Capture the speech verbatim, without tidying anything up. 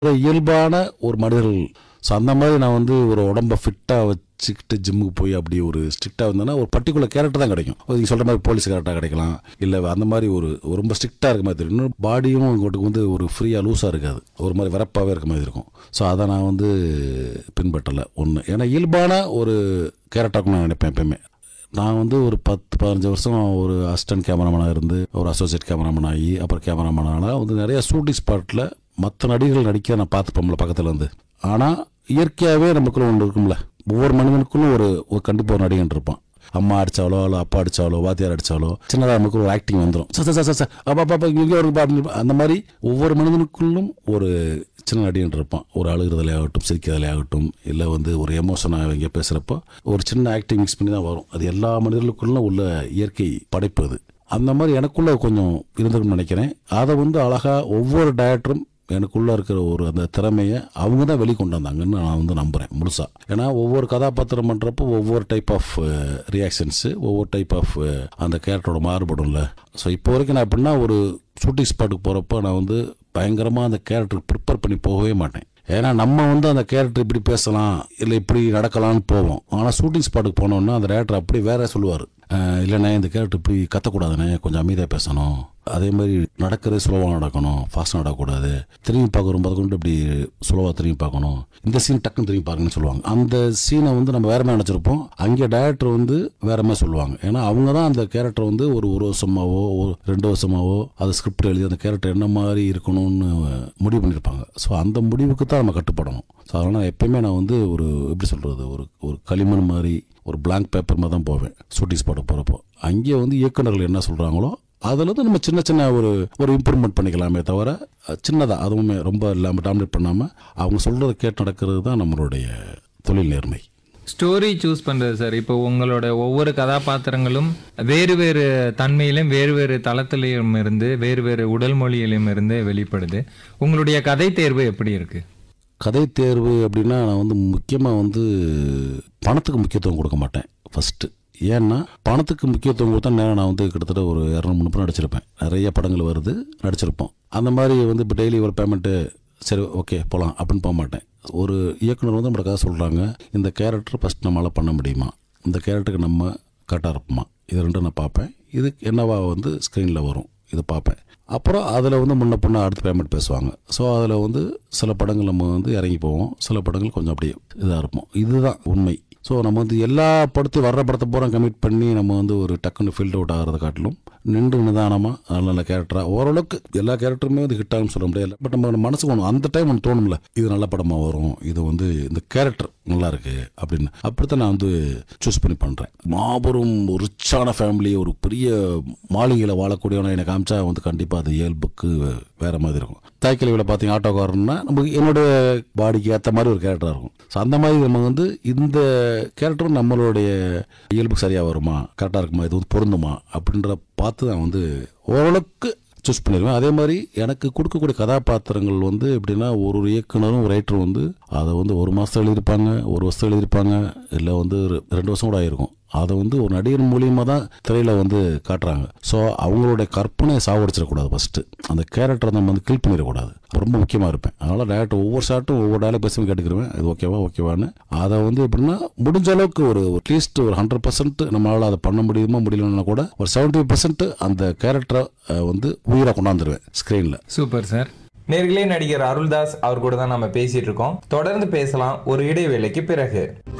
இயல்பான ஒரு மனிதர்கள். ஸோ அந்த மாதிரி நான் வந்து ஒரு உடம்பை ஃபிட்டாக வச்சுக்கிட்டு ஜிம்முக்கு போய் அப்படி ஒரு ஸ்ட்ரிக்டாக இருந்தேன்னா ஒரு பர்டிகுலர் கேரக்டர் தான் கிடைக்கும். நீங்கள் சொல்கிற மாதிரி போலீஸ் கேரக்டராக கிடைக்கலாம், இல்லை அந்த மாதிரி ஒரு ரொம்ப ஸ்ட்ரிக்டாக இருக்க மாதிரி தெரியும். இன்னும் பாடியும் உங்களுக்கு வந்து ஒரு ஃப்ரீயாக லூஸாக இருக்காது, ஒரு மாதிரி வரப்பாகவே இருக்க மாதிரி இருக்கும். ஸோ அதை நான் வந்து பின்பற்றலை ஒன்று. ஏன்னா இயல்பான ஒரு கேரக்டருக்கு நான் நினைப்பேன் எப்பயுமே. நான் வந்து ஒரு பத்து பதினஞ்சு வருஷம் ஒரு அசிஸ்டன்ட் கேமராமேனாக இருந்து ஒரு அசோசியேட் கேமராமேன் ஆகி அப்புறம் கேமராமேனாக வந்து நிறைய ஷூட்டிங் ஸ்பாட்டில் மற்ற நடிகர்கள் நடிக்க நான் பார்த்துப்போம்ல பக்கத்தில் இருந்து. ஆனால் இயற்கையாகவே நமக்குள்ள ஒன்று இருக்கும்ல, ஒவ்வொரு மனிதனுக்குள்ளும் ஒரு ஒரு கண்டிப்பாக ஒரு நடிகன் இருப்பான். அம்மா அடித்தாலோ இல்லை அப்பா அடித்தாலோ வாத்தியார் அடித்தாலோ சின்னதாக நமக்கு ஒரு ஆக்டிங் வந்துடும். சார் சார் சார் சார் அப்பா அப்பா இங்கே ஒரு அந்த மாதிரி ஒவ்வொரு மனிதனுக்குள்ளும் ஒரு சின்ன நடிகன் இருப்பான். ஒரு அழுகிறதுலே ஆகட்டும், சிரிக்கிறதுலே ஆகட்டும், இல்லை வந்து ஒரு எமோஷனாக இங்கே பேசுகிறப்போ ஒரு சின்ன ஆக்டிங் மிக்ஸ் பண்ணி தான் வரும். அது எல்லா மனிதர்களுக்குள்ளும் உள்ள இயற்கை படைப்பு அது. அந்த மாதிரி எனக்குள்ளே கொஞ்சம் இருந்துருக்குன்னு நினைக்கிறேன். அதை வந்து அழகாக ஒவ்வொரு டைரக்டரும் எனக்குள்ளே இருக்கிற ஒரு அந்த திறமையை அவங்க தான் வெளிக்கொண்டு வந்தாங்கன்னு நான் வந்து நம்புகிறேன் முழுசாக. ஏன்னா ஒவ்வொரு கதாபாத்திரம் பண்ணுறப்போ ஒவ்வொரு டைப் ஆஃப் ரியாக்ஷன்ஸு, ஒவ்வொரு டைப் ஆஃப் அந்த கேரக்டரோட மாறுபடும்ல. ஸோ இப்போ வரைக்கும் நான் எப்படின்னா ஒரு ஷூட்டிங் ஸ்பாட்டுக்கு போகிறப்போ நான் வந்து பயங்கரமாக அந்த கேரக்டருக்கு ப்ரிப்பேர் பண்ணி போகவே மாட்டேன். ஏன்னா நம்ம வந்து அந்த கேரக்டர் இப்படி பேசலாம் இல்லை இப்படி நடக்கலாம்னு போவோம். ஆனால் ஷூட்டிங் ஸ்பாட்டுக்கு போனோன்னா அந்த டேரக்டர் அப்படி வேற சொல்லுவார். இல்லைண்ணே இந்த கேரக்டர் இப்படி கத்தக்கூடாதுண்ணே, கொஞ்சம் அமைதியாக பேசணும், அதே மாதிரி நடக்கிறது ஸ்லோவாக நடக்கணும், ஃபாஸ்ட்டாக நடக்கக்கூடாது, திரும்பி பார்க்குறோம் பார்த்துக்கொண்டு இப்படி ஸ்லோவாக திரும்பி பார்க்கணும், இந்த சீன் டக்குன்னு திரும்பி பார்க்கணும்னு சொல்லுவாங்க. அந்த சீனை வந்து நம்ம வேற மாதிரி நினச்சிருப்போம், அங்கே டைரக்டர் வந்து வேற மாதிரி சொல்லுவாங்க. ஏன்னா அவங்க தான் அந்த கேரக்டர் வந்து ஒரு ஒரு வருஷமாவோ ஒரு ரெண்டு வருஷமாவோ அது ஸ்கிரிப்ட் எழுதி அந்த கேரக்டர் என்ன மாதிரி இருக்கணும்னு முடிவு பண்ணியிருப்பாங்க. ஸோ அந்த முடிவுக்கு தான் நம்ம கட்டுப்படணும். ஸோ அதனால் எப்பயுமே நான் வந்து ஒரு எப்படி சொல்கிறது ஒரு ஒரு களிமண் மாதிரி ஒரு பிளாங்க் பேப்பர் மாதிரி தான் போவேன் ஷூட்டிங் ஸ்பாட்டுக்கு போகிறப்போ. அங்கே வந்து இயக்குநர்கள் என்ன சொல்கிறாங்களோ அதில் வந்து நம்ம சின்ன சின்ன ஒரு ஒரு இம்ப்ரூவ்மெண்ட் பண்ணிக்கலாமே தவிர சின்னதாக அதுவுமே ரொம்ப இல்லாமல் டாமினேட் பண்ணாமல் அவங்க சொல்கிறத கேட்டு நடக்கிறது தான் நம்மளுடைய தொழில் நேர்மை. ஸ்டோரி சூஸ் பண்ணுறது சார், இப்போ உங்களோட ஒவ்வொரு கதாபாத்திரங்களும் வேறு வேறு தன்மையிலும் வேறு வேறு தளத்திலையும் இருந்து வேறு வேறு உடல் மொழியிலும் இருந்து வெளிப்படுது. உங்களுடைய கதை தேர்வு எப்படி இருக்குது? கதை தேர்வு அப்படின்னா நான் வந்து முக்கியமாக வந்து பணத்துக்கு முக்கியத்துவம் கொடுக்க மாட்டேன் ஃபஸ்ட்டு. ஏன்னா பணத்துக்கு முக்கியத்துவம் கொடுத்தா நேரம் நான் வந்து கிட்டத்தட்ட ஒரு இரநூறு முந்நூறு நடிச்சிருப்பேன். நிறைய படங்கள் வருது, நடிச்சிருப்போம். அந்த மாதிரி வந்து இப்போ டெய்லி ஒரு பேமெண்ட்டு சரி ஓகே போகலாம் அப்படின்னு போக மாட்டேன். ஒரு இயக்குனர் வந்து நம்மளை கதை சொல்கிறாங்க, இந்த கேரக்டர் ஃபஸ்ட் நம்மளால் பண்ண முடியுமா, இந்த கேரக்டருக்கு நம்ம கரெக்டாக இருப்போமா, இது ரெண்டும் நான் பார்ப்பேன். இது என்னவா வந்து ஸ்க்ரீனில் வரும் இது பார்ப்பேன். அப்புறம் அதில் வந்து முன்ன பின்ன அடுத்த பேமெண்ட் பேசுவாங்க. ஸோ அதில் வந்து சில படங்கள் நம்ம வந்து இறங்கி போவோம், சில படங்கள் கொஞ்சம் அப்படியே இதாக இருப்போம். இதுதான் உண்மை. ஸோ நம்ம வந்து எல்லா படத்தையும் வர்ற படத்தை பூரா கமிட் பண்ணி நம்ம வந்து ஒரு டக்குன்னு ஃபீல்ட் அவுட் ஆகிறத காட்டிலும் நின்று நிதானமாக நல்ல நல்ல கேரக்டராக ஓரளவுக்கு எல்லா கேரக்டருமே வந்து ஹிட் ஆகும்னு சொல்ல முடியாது. பட் நம்ம மனசுக்கு ஒன்று அந்த டைம் ஒன்று தோணும்ல, இது நல்ல படமாக வரும், இது வந்து இந்த கேரக்டர் நல்லா இருக்கு அப்படின்னு. அப்படித்தான் நான் வந்து சூஸ் பண்ணி பண்ணுறேன். மாபெரும் ரிச்சான ஃபேமிலி, ஒரு பெரிய மாளிகையில் வாழக்கூடியவனை எனக்கு காமிச்சா வந்து கண்டிப்பாக அது இயல்புக்கு வேற மாதிரி இருக்கும். தாய்க்கிழவியில் பார்த்தீங்க ஆட்டோக்காரன்னா நமக்கு என்னுடைய பாடிக்கு ஏற்ற மாதிரி ஒரு கேரக்டராக இருக்கும். ஸோ அந்த மாதிரி நம்ம வந்து இந்த கேரக்டரும் நம்மளுடைய இயல்புக்கு சரியாக வருமா, கரெக்டாக இருக்குமா, இது வந்து பொருந்துமா அப்படின்ற பார்த்து நான் வந்து ஓரளவுக்கு சூஸ் பண்ணிடுவேன். அதே மாதிரி எனக்கு கொடுக்கக்கூடிய கதாபாத்திரங்கள் வந்து எப்படின்னா ஒரு ஒரு இயக்குனரும் ஒரு ரைட்டரும் வந்து அதை வந்து ஒரு மாதம் எழுதியிருப்பாங்க, ஒரு வருஷம் எழுதியிருப்பாங்க, இல்லை வந்து ரெண்டு வருஷம் கூட ஆகிருக்கும். அதை வந்து ஒரு நடிகர் மூலியமாக தான் திரையில் வந்து காட்டுறாங்க. ஸோ அவங்களுடைய கற்பனையை சாவடிச்சிடக்கூடாது. ஃபஸ்ட்டு அந்த கேரக்டரை நம்ம வந்து கில் பண்ணிடக்கூடாது. ரொம்ப முக்கியமாக இருப்பேன். அதனால் டேரக்டர் ஒவ்வொரு ஷாட்டும் ஒவ்வொரு டேரக்ட் பேசும் கேட்டுக்கிருவேன், இது ஓகேவா ஓகேவான்னு. அதை வந்து எப்படின்னா முடிஞ்ச அளவுக்கு ஒரு அட்லீஸ்ட் ஒரு ஹண்ட்ரட் பர்சன்ட் நம்மளால் அதை பண்ண முடியுமா முடியலன்னா கூட ஒரு செவன்டி பர்சன்ட் அந்த கேரக்டரை வந்து உயிரை கொண்டாந்துருவேன் ஸ்க்ரீனில். Super sir. நேர்களே, நடிகர் அருள்தாஸ் அவர் கூட தான் நம்ம பேசிட்டு இருக்கோம். தொடர்ந்து பேசலாம் ஒரு இடைவேளைக்கு பிறகு.